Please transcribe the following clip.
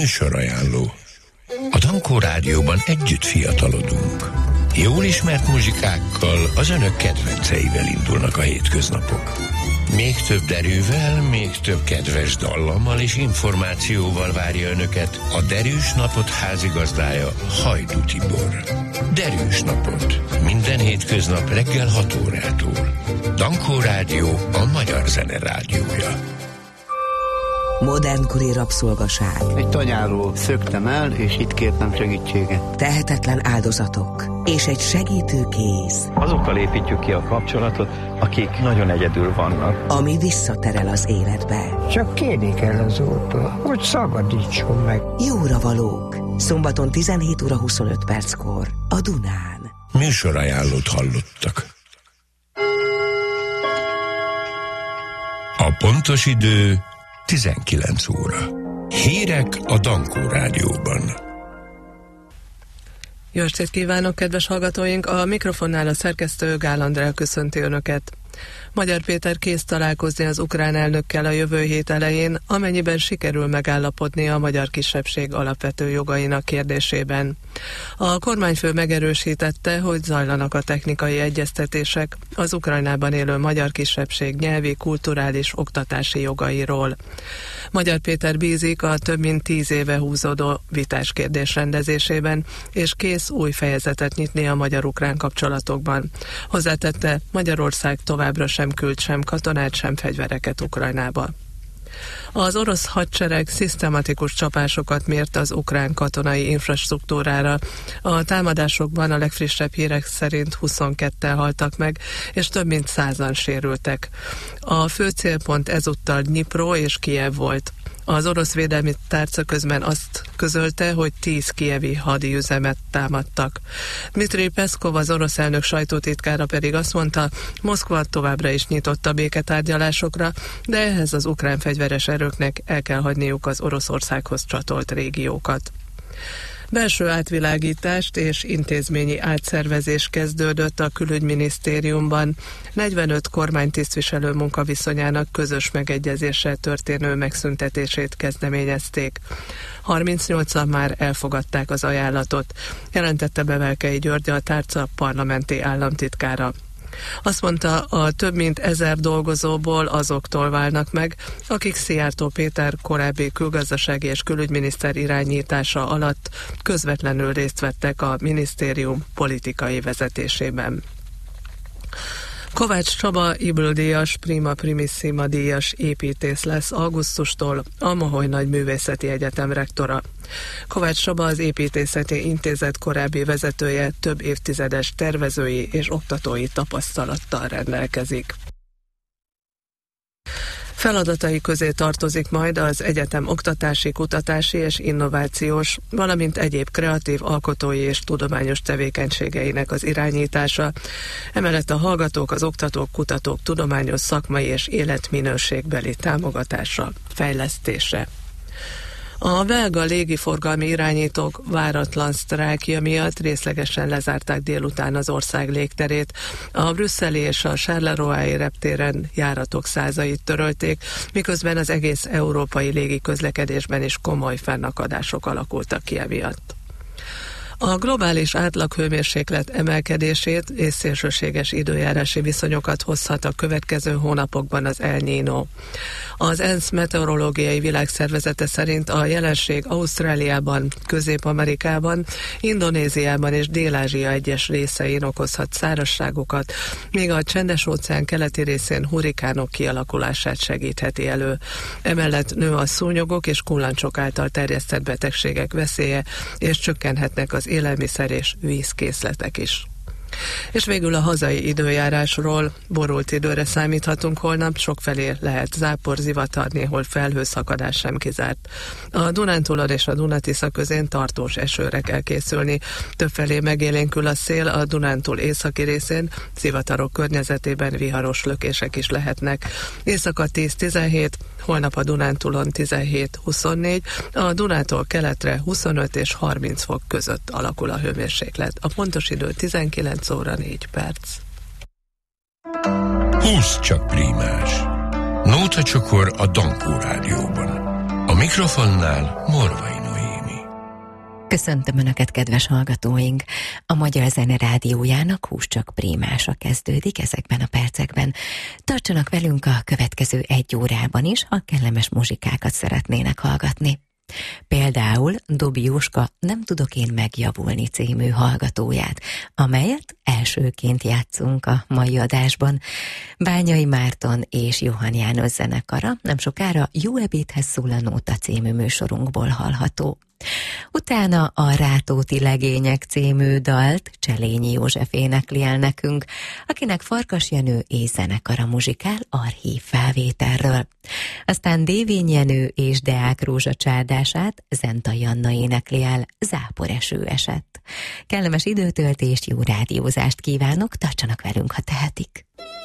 Műsorajánló. A Dankó Rádióban együtt fiatalodunk. Jól ismert muzsikákkal, az önök kedvenceivel indulnak a hétköznapok. Még több derűvel, még több kedves dallammal és információval várja önöket a Derűs Napot házigazdája, Hajdú Tibor. Derűs Napot. Minden hétköznap reggel 6 órától. Dankó Rádió, a magyar zene rádiója. Modernkori rabszolgaság. Egy tanyáról szöktem el, és itt kértem segítséget. Tehetetlen áldozatok. És egy segítő kéz. Azokkal építjük ki a kapcsolatot, akik nagyon egyedül vannak. Ami visszaterel az életbe. Csak kérni kell az Úrtól, hogy szabadítson meg. Jóra valók. Szombaton 17 óra 25 perckor a Dunán. Műsorajánlót hallottak. A pontos idő 19 óra. Hírek a Dankó Rádióban. Jó estét kívánok, kedves hallgatóink! A mikrofonnál a szerkesztő Gál Andrea köszönti Önöket. Magyar Péter kész találkozni az ukrán elnökkel a jövő hét elején, amennyiben sikerül megállapodni a magyar kisebbség alapvető jogainak kérdésében. A kormányfő megerősítette, hogy zajlanak a technikai egyeztetések az Ukrajnában élő magyar kisebbség nyelvi, kulturális, oktatási jogairól. Magyar Péter bízik a több mint 10 éve húzódó vitás kérdés rendezésében, és kész új fejezetet nyitni a magyar-ukrán kapcsolatokban. Hozzátette, Magyarország továbbra sem küld sem katonát, sem fegyvereket Ukrajnába. Az orosz hadsereg szisztematikus csapásokat mért az ukrán katonai infrastruktúrára. A támadásokban a legfrissebb hírek szerint 22-en haltak meg, és több mint 100-an sérültek. A fő célpont ezúttal Dnyipro és Kijev volt. Az orosz védelmi tárca közben azt közölte, hogy 10 kijevi hadiüzemet támadtak. Dmitri Peszkov, az orosz elnök sajtótitkára pedig azt mondta, Moszkva továbbra is nyitott a béketárgyalásokra, de ehhez az ukrán fegyveres erőknek el kell hagyniuk az Oroszországhoz csatolt régiókat. Belső átvilágítást és intézményi átszervezés kezdődött a külügyminisztériumban. 45 kormánytisztviselő munkaviszonyának közös megegyezéssel történő megszüntetését kezdeményezték. 38-an már elfogadták az ajánlatot, jelentette Bevelkei György, a tárca parlamenti államtitkára. Azt mondta, a több mint 1000 dolgozóból azoktól válnak meg, akik Szijjártó Péter korábbi külgazdasági és külügyminiszter irányítása alatt közvetlenül részt vettek a minisztérium politikai vezetésében. Kovács Csaba Ybl-díjas, Prima Primissima díjas építész lesz augusztustól a Moholy Nagyművészeti Egyetem rektora. Kovács Csaba az Építészeti Intézet korábbi vezetője, több évtizedes tervezői és oktatói tapasztalattal rendelkezik. Feladatai közé tartozik majd az egyetem oktatási, kutatási és innovációs, valamint egyéb kreatív, alkotói és tudományos tevékenységeinek az irányítása, emellett a hallgatók, az oktatók, kutatók tudományos, szakmai és életminőségbeli támogatása, fejlesztése. A belga légiforgalmi irányítók váratlan sztrájkja miatt részlegesen lezárták délután az ország légterét. A brüsszeli és a Charleroi reptéren járatok százait törölték, miközben az egész európai légiközlekedésben is komoly fennakadások alakultak ki emiatt. A globális átlaghőmérséklet emelkedését és szélsőséges időjárási viszonyokat hozhat a következő hónapokban az El Niño. Az ENSZ meteorológiai világszervezete szerint a jelenség Ausztráliában, Közép-Amerikában, Indonéziában és Dél-Ázsia egyes részein okozhat szárazságokat, míg a Csendes-óceán keleti részén hurrikánok kialakulását segítheti elő. Emellett nő a szúnyogok és kullancsok által terjesztett betegségek veszélye, és csökkenhetnek az élelmiszer és vízkészletek is. És végül a hazai időjárásról: borult időre számíthatunk holnap, sokfelé lehet zápor, zivatar, néhol felhőszakadás sem kizárt. A Dunántúlon és a Duna-Tisza közén tartós esőre kell készülni. Többfelé megélénkül a szél, a Dunántúl északi részén, zivatarok környezetében viharos lökések is lehetnek. Éjszaka 10-17, holnap a Dunántúlon 17-24, a Dunától keletre 25 és 30 fok között alakul a hőmérséklet. A pontos idő 19 óra 4 perc. 20 csak prímás. Nótacsokor a Dankó Rádióban. A mikrofonnál Morvai Noé. Köszöntöm Önöket, kedves hallgatóink! A Magyar Zene Rádiójának Hús csak Prémása kezdődik ezekben a percekben. Tartsanak velünk a következő 1 órában is, ha kellemes muzsikákat szeretnének hallgatni. Például Dobi Jóska Nem tudok én megjavulni című hallgatóját, amelyet elsőként játszunk a mai adásban. Bányai Márton és Johann János zenekara nem sokára Jó ebédhez szól a nóta című műsorunkból hallható. Utána a Rátóti Legények című dalt Cselényi József énekli el nekünk, akinek Farkas Jenő és zenekara muzsikál archív felvételről. Aztán Dévény Jenő és Deák Rózsa csárdását Zentai Anna énekli el, Záporeső esett. Kellemes időtöltést, jó rádiózást kívánok, tartsanak velünk, ha tehetik!